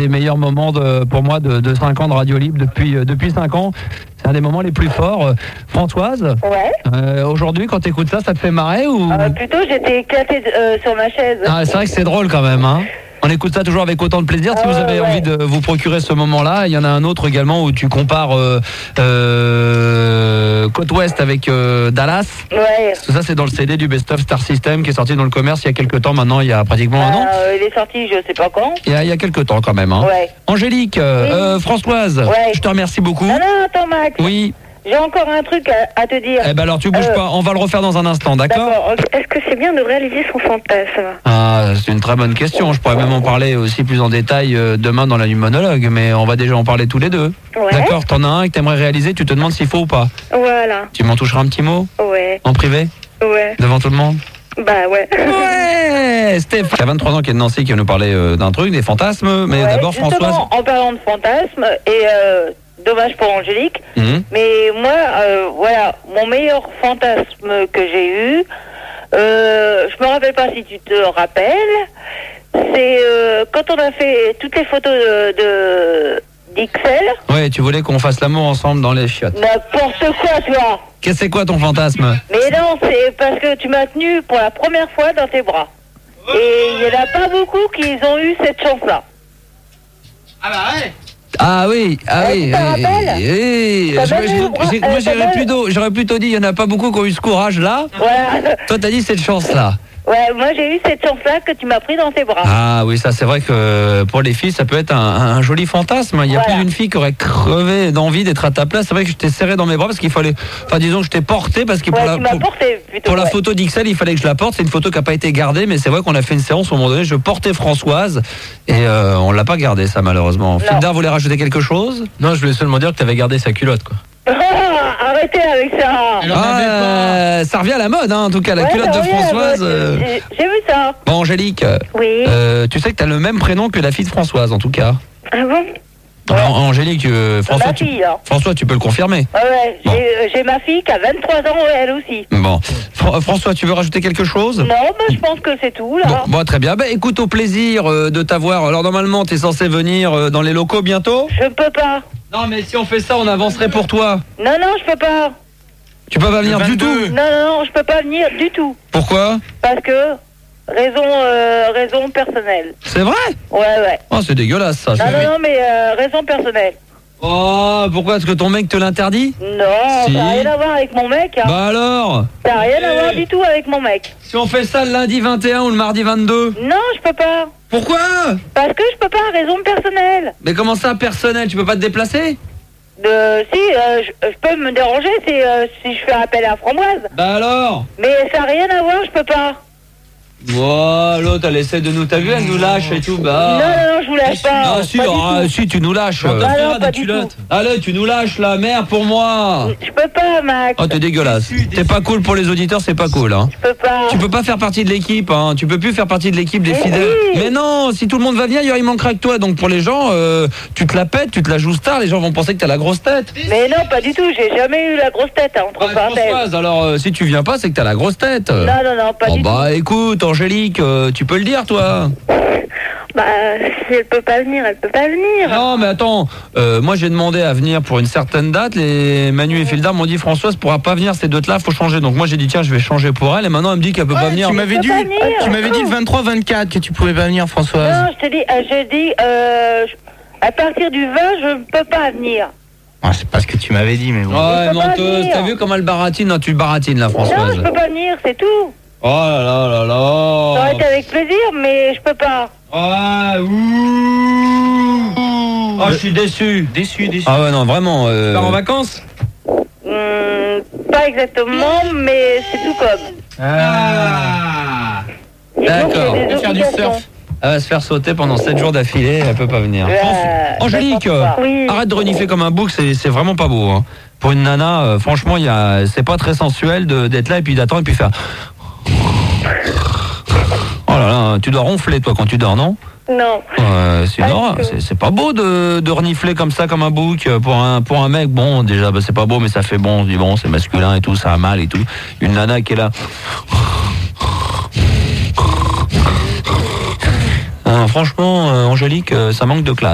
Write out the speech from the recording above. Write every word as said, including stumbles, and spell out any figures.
des meilleurs moments de, pour moi de, de cinq ans de Radio Libre depuis, euh, depuis cinq ans. C'est un des moments les plus forts. Euh, Françoise, Ouais. euh, aujourd'hui, quand tu écoutes ça, ça te fait marrer ou... Euh, plutôt, j'étais éclatée euh, sur ma chaise. Ah, c'est vrai que c'est drôle quand même, hein. On écoute ça toujours avec autant de plaisir. Si Ah vous ouais, avez ouais. envie de vous procurer ce moment-là, il y en a un autre également où tu compares euh, euh, Côte Ouest avec euh, Dallas. Ouais. Tout ça, c'est dans le C D du Best of Star System qui est sorti dans le commerce il y a quelques temps. Maintenant, il y a pratiquement un an. Euh, il est sorti, je sais pas quand. Il y a, il y a quelques temps quand même. Hein. Ouais. Angélique, euh, Oui. euh, Françoise, Ouais. je te remercie beaucoup. Non, non, attends, Max. Oui. J'ai encore un truc à, à te dire. Eh ben alors, tu bouges Euh, pas. On va le refaire dans un instant, d'accord? D'accord. Est-ce que c'est bien de réaliser son fantasme? Ah, c'est une très bonne question. Je pourrais même en parler aussi plus en détail euh, demain dans la nuit monologue, mais on va déjà en parler tous les deux. Ouais. D'accord, t'en as un que t'aimerais réaliser, tu te demandes s'il faut ou pas. Voilà. Tu m'en toucheras un petit mot Ouais. en privé, Ouais. devant tout le monde. Bah ouais. Ouais, Steph, qui a vingt-trois ans, qui est de Nancy, qui va nous parler euh, d'un truc, des fantasmes, mais Ouais, d'abord justement, Françoise. en parlant de fantasme, et euh, dommage pour Angélique, Mhm. mais moi, euh, voilà, mon meilleur fantasme que j'ai eu, euh, je me rappelle pas si tu te rappelles, c'est euh, quand on a fait toutes les photos de, de d'Ixelles, Ouais, tu voulais qu'on fasse l'amour ensemble dans les chiottes. n'importe quoi, tu vois. Qu'est-ce que c'est quoi ton fantasme? Mais non, c'est parce que tu m'as tenu pour la première fois dans tes bras. Et il n'y en a pas beaucoup qui ont eu cette chance-là. Ah bah ouais. Ah oui, ah Euh, oui. tu te oui, rappelles oui, T'as j'aurais- même eu le bras- j'ai- euh, Moi t'as j'aurais même- plutôt, j'aurais plutôt dit il y en a pas beaucoup qui ont eu ce courage-là. Voilà. Toi t'as dit cette chance-là. Ouais, moi j'ai eu cette chance-là que tu m'as pris dans tes bras. Ah oui, ça c'est vrai que pour les filles ça peut être un, un joli fantasme. Il y a Voilà. plus d'une fille qui aurait crevé d'envie d'être à ta place. C'est vrai que je t'ai serré dans mes bras parce qu'il fallait, enfin disons que je t'ai porté parce que Ouais, pour la, tu m'as pour, porté plutôt. pour la ouais. photo d'Ixelles il fallait que je la porte. C'est une photo qui n'a pas été gardée, mais c'est vrai qu'on a fait une séance à un moment donné. Je portais Françoise et euh, on l'a pas gardée ça malheureusement. Fildar voulait rajouter quelque chose? Non, je voulais seulement dire que t'avais gardé sa culotte, quoi. Ah, arrêtez avec ça. Elle en avait Ah, ça revient à la mode, hein, en tout cas, la Ouais, culotte ça de revient à la Françoise. mode. euh, J'ai j'ai vu ça. Bon, Angélique, euh, Oui. euh, tu sais que tu as le même prénom que la fille de Françoise, en tout cas. Ah bon? Alors, Angélique, euh, François, ma tu, fille, hein. François, tu peux le confirmer. Ouais, ouais, Bon. j'ai euh, j'ai ma fille qui a vingt-trois ans, elle aussi. Bon, Fra- François, tu veux rajouter quelque chose? Non, bah, je pense que c'est tout, là. Bon, bon, très bien. Bah, écoute, au plaisir euh, de t'avoir. Alors, normalement, tu es censé venir euh, dans les locaux bientôt? Je peux pas. Non, mais si on fait ça, on avancerait pour toi. Non, non, je peux pas. Tu peux pas venir du tout? vingt-deux. Non, non, non, je peux pas venir du tout. Pourquoi? Parce que, raison, euh, raison personnelle. C'est vrai? Ouais, ouais. Oh, c'est dégueulasse, ça. Non, non, non, mais euh, raison personnelle. Oh, pourquoi? Est-ce que ton mec te l'interdit? Non, Si. ça n'a rien à voir avec mon mec. Hein. Bah alors? Ça n'a rien à voir du tout avec mon mec. Si on fait ça le lundi vingt et un ou le mardi vingt-deux? Non, je peux pas. Pourquoi? Parce que je peux pas, raison personnelle. Mais comment ça, personnel? Tu peux pas te déplacer? De, si, euh, je, je peux me déranger si, euh, si je fais appel à Framboise. Bah alors? Mais ça n'a rien à voir, je peux pas. Wow, l'autre elle essaie de nous, t'as vu, elle nous lâche et tout, bah. Non, non, non, je vous lâche pas. Ah si, Pas du ah, tout. si tu nous lâches. Bah non, pas du tout. Allez, tu nous lâches la merde pour moi. Je peux pas, Max. Oh, t'es dégueulasse. T'es pas cool pour les auditeurs, c'est pas cool, hein. Je peux pas. Tu peux pas faire partie de l'équipe, hein. Tu peux plus faire partie de l'équipe des Mais fidèles. oui. Mais non, si tout le monde va venir, il manquera que toi. Donc pour les gens, euh, tu te la pètes, tu te la joues star, les gens vont penser que t'as la grosse tête. Mais non, pas du tout. J'ai jamais eu la grosse tête, hein, entre Ouais, parenthèses. Françoise, alors euh, si tu viens pas, c'est que t'as la grosse tête. Non, non, non, pas Oh du bah écoute, Angélique, euh, tu peux le dire, toi. tout. Bah, si elle peut pas venir, elle peut pas venir. Non, mais attends, euh, moi j'ai demandé à venir pour une certaine date. Les Manu et Fildar m'ont dit Françoise pourra pas venir ces dates-là, faut changer. Donc moi j'ai dit tiens, je vais changer pour elle. Et maintenant elle me dit qu'elle peut pas venir. Tu m'avais peux dit, pas venir. tu m'avais dit le vingt-trois vingt-quatre que tu pouvais pas venir, Françoise. Non, je te dis, euh, je dis, euh, je- à partir du vingt, je ne peux pas venir. Ah, c'est pas ce que tu m'avais dit, mais bon. Ouais, Je peux pas menteuse, venir. t'as vu comment elle baratine? Non, tu baratines là, Non, Françoise. je peux pas venir, c'est tout. Oh là là là Ça là. aurait été avec plaisir, mais je peux pas. Ah, ouh. Oh, je suis déçu. Déçu, déçu. Ah ouais, non, vraiment. Euh... Pars en vacances? Hum, pas exactement, mais c'est tout comme. Ah. Et donc, D'accord. j'ai des Et faire du obligations. surf. Elle va se faire sauter pendant sept jours d'affilée, elle peut pas venir. Euh, Angélique, n'importe quoi. Oui. arrête de renifler comme un bouc, c'est c'est vraiment pas beau. Hein. Pour une nana, euh, franchement, il y a, c'est pas très sensuel de- d'être là et puis d'attendre et puis faire. Oh là là, tu dois ronfler toi quand tu dors, non? Non. Euh, c'est une Pas du horreur. tout. C'est- C'est pas beau de, de renifler comme ça, comme un bouc. Pour un, pour un mec, bon, déjà, bah, c'est pas beau, mais ça fait bon. On se dit, bon, c'est masculin et tout, ça a mal et tout. Une nana qui est là. Ah, franchement, euh, Angélique, euh, ça manque de classe.